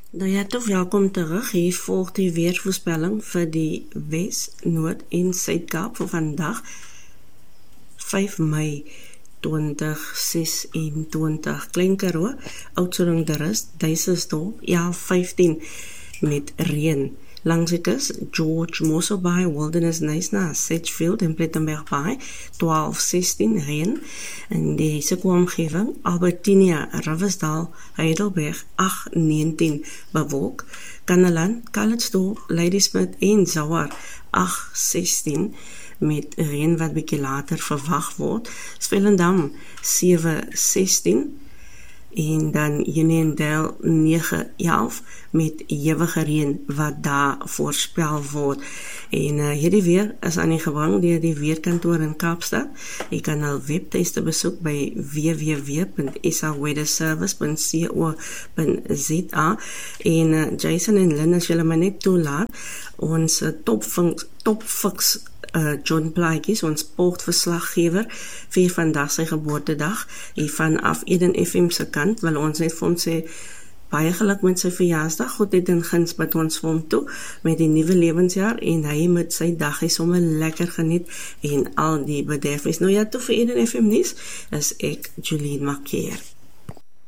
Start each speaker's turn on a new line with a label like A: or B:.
A: Nou ja, toch welkom terug. Hier volgt die weervoorspelling vir die Wes, Noord en Suid-Kaap vir vandag 5 Mei 2026. Klein Karoo, Oudtshoorn de Rust, Duisersdorp, 11:15 met reën. Langs die kus, George Mosso Bay, Wilderness Knysna, Sedgefield en Plettenberg Bay, 12:16 reën. In die omgewing, Albertinia, Riversdal, Heidelberg, 8:19 bewolk. Kannaland, Calitzdorp, Ladysmith en Zouar, 8:16 met reën wat bietjie later verwag word. Swellendam, 7:16 en dan Uniondale 9:11 met ewige reën wat daar voorspel word. En hierdie weer is aan die gebring deur die weerkantoor in Kaapstad. Jy kan hul webtuiste besoek by www.saweatherservice.co.za en Jason en Lynn, as julle my net toelaat, ons topfiks John Plaatjies, ons sportverslaggewer vir vandag sy geboortedag, hier vanaf Eden FM se kant, wil ons net vir hom sê, baie geluk met sy verjaarsdag, goedheid en guns bid ons vir hom toe, met die nuwe lewensjaar, en hy met sy dag, hy sommer lekker geniet, en al die bederfies. Nou ja, toe vir Eden FM nuus, is ek Jolien Makeer.